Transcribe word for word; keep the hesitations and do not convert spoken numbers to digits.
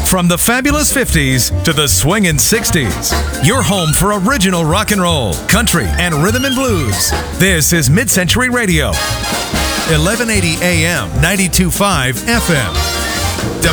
From the fabulous fifties to the swingin' sixties, your home for original rock and roll, country, and rhythm and blues. This is Mid-Century Radio, eleven eighty A M, ninety-two point five F M.